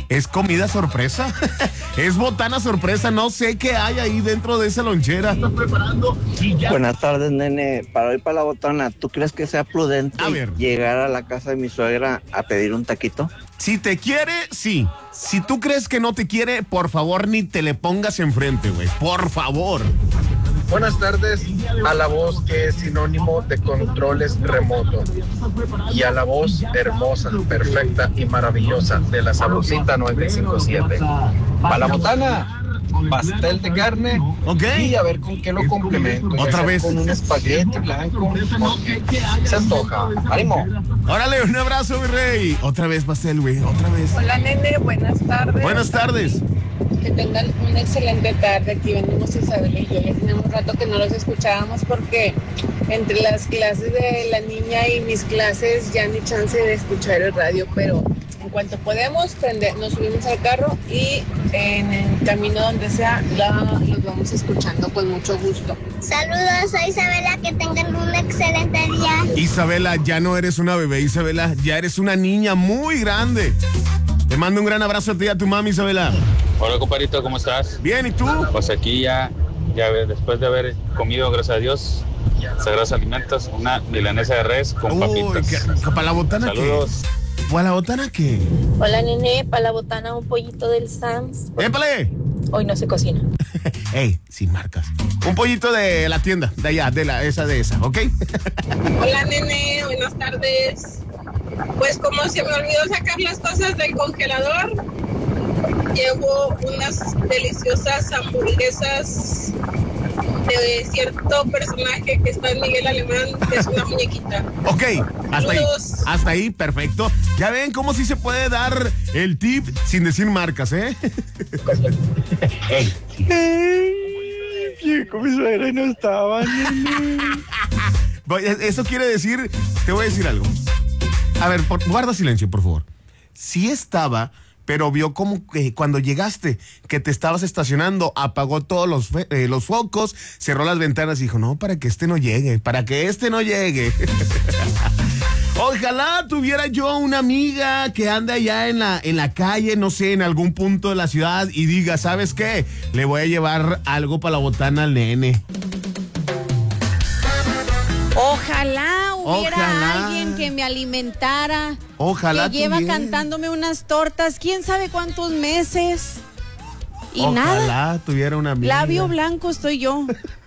Es comida sorpresa. Es botana sorpresa. No sé qué hay ahí dentro de esa lonchera. Buenas tardes, nene. Para hoy para la botana, ¿tú crees que sea prudente llegar a la casa de mi suegra a pedir un taquito? Si te quiere, sí. Si tú crees que no te quiere, por favor, ni te le pongas enfrente, güey. Por favor. Buenas tardes a la voz que es sinónimo de controles remotos y a la voz hermosa, perfecta y maravillosa de la Sabrosita 957. Para la botana, pastel de carne, y a ver con qué lo complemento. Otra vez. Con un espagueti blanco. Se antoja. ¡Ánimo! Órale, un abrazo, mi rey. Otra vez pastel, güey. Otra vez. Hola, nene. Buenas tardes. Buenas tardes. Que tengan una excelente tarde. Aquí venimos Isabel y yo. Ya tenemos un rato que no los escuchábamos porque entre las clases de la niña y mis clases ya ni chance de escuchar el radio, pero en cuanto podemos, nos subimos al carro y en el camino donde sea, los vamos escuchando con mucho gusto. Saludos, soy Isabela, que tengan un excelente día. Isabela, ya no eres una bebé, Isabela, ya eres una niña muy grande. Te mando un gran abrazo a ti y a tu mami, Isabela. Hola, compadrito, ¿cómo estás? Bien, ¿y tú? Pues aquí ya después de haber comido, gracias a Dios, Sagrados Alimentos, una milanesa de res con papitas. ¿Para la botana? Saludos. ¿Para la botana qué? Hola, nene, para la botana un pollito del Sam's. ¡Épale! Hoy no se cocina. Ey, sin marcas. Un pollito de la tienda, de allá, de esa, ¿ok? Hola, nene, buenas tardes. Pues como se me olvidó sacar las cosas del congelador, llevo unas deliciosas hamburguesas de cierto personaje que está en Miguel Alemán, que es una muñequita. Ok, hasta ahí, perfecto. Ya ven cómo sí se puede dar el tip sin decir marcas, ¿eh? Chico, mi suegra no estaba. Eso quiere decir, te voy a decir algo. A ver, guarda silencio, por favor. Sí estaba, pero vio como que cuando llegaste, que te estabas estacionando, apagó todos los focos, cerró las ventanas y dijo, no, para que este no llegue. Ojalá tuviera yo una amiga que ande allá en la calle, no sé, en algún punto de la ciudad y diga, ¿sabes qué? Le voy a llevar algo para la botana al nene. Ojalá hubiera alguien que me alimentara. Ojalá que lleva cantándome unas tortas, quién sabe cuántos meses. Y nada. Ojalá tuviera una amiga. Labio blanco estoy yo.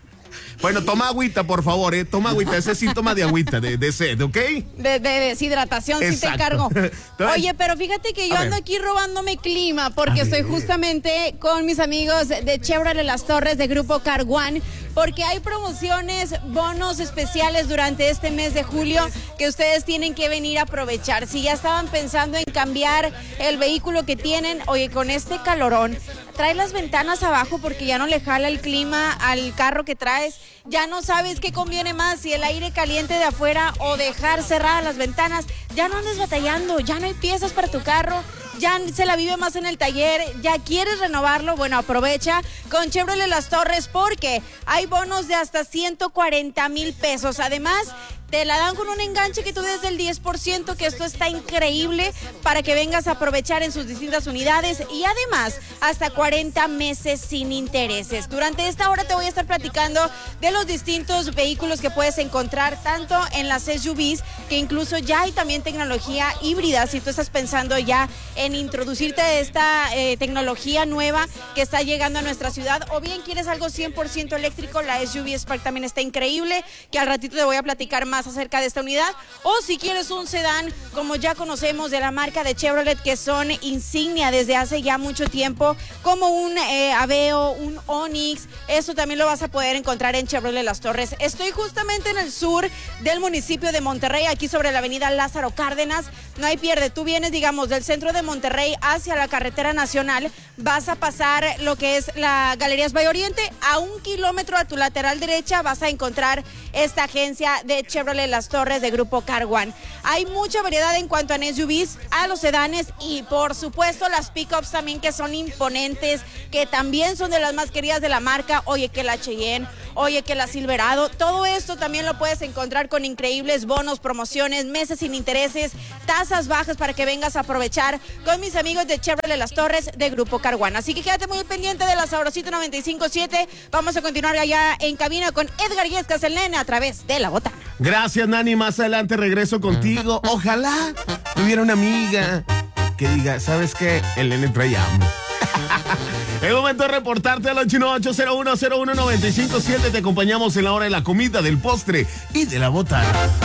Bueno, toma agüita, por favor, toma agüita. Ese es síntoma de agüita, de sed, ¿ok? De deshidratación, sí te encargo. Oye, pero fíjate que yo ando aquí robándome clima porque estoy justamente con mis amigos de Chevrolet Las Torres de Grupo Car One, porque hay promociones, bonos especiales durante este mes de julio que ustedes tienen que venir a aprovechar. Si ya estaban pensando en cambiar el vehículo que tienen, oye, con este calorón, trae las ventanas abajo porque ya no le jala el clima al carro que traes. Ya no sabes qué conviene más, si el aire caliente de afuera o dejar cerradas las ventanas. Ya no andes batallando, ya no hay piezas para tu carro, ya se la vive más en el taller, ya quieres renovarlo. Bueno, aprovecha con Chevrolet Las Torres porque hay bonos de hasta 140,000 pesos. Además, te la dan con un enganche que tú des del 10%, que esto está increíble para que vengas a aprovechar en sus distintas unidades y además hasta 40 meses sin intereses. Durante esta hora te voy a estar platicando de los distintos vehículos que puedes encontrar tanto en las SUVs, que incluso ya hay también tecnología híbrida, si tú estás pensando ya en introducirte a esta tecnología nueva que está llegando a nuestra ciudad, o bien quieres algo 100% eléctrico, la SUV Spark también está increíble, que al ratito te voy a platicar más acerca de esta unidad. O si quieres un sedán, como ya conocemos de la marca de Chevrolet, que son insignia desde hace ya mucho tiempo, como un Aveo, un Onix, eso también lo vas a poder encontrar en Chevrolet Las Torres. Estoy justamente en el sur del municipio de Monterrey, aquí sobre la avenida Lázaro Cárdenas. No hay pierde, tú vienes, digamos, del centro de Monterrey hacia la carretera nacional, vas a pasar lo que es la Galerías Valle Oriente, a 1 kilómetro a tu lateral derecha vas a encontrar esta agencia de Chevrolet Las Torres de Grupo Car One. Hay mucha variedad en cuanto a SUVs, a los sedanes y por supuesto las pickups también, que son imponentes, que también son de las más queridas de la marca. Oye, que la Cheyenne oye, que la Silverado, todo esto también lo puedes encontrar con increíbles bonos, promociones, meses sin intereses, tasas bajas para que vengas a aprovechar con mis amigos de Chevrolet Las Torres de Grupo Car One. Así que quédate muy pendiente de la Sabrosita 95.7. Vamos a continuar allá en cabina con Edgar Yescas, el nene, a través de La Botana. Gracias, Nani. Más adelante regreso contigo. Ojalá tuviera una amiga que diga, ¿sabes qué? El nene trae hambre. Es momento de reportarte al 898-0101-957. Te acompañamos en la hora de la comida, del postre y de la botana.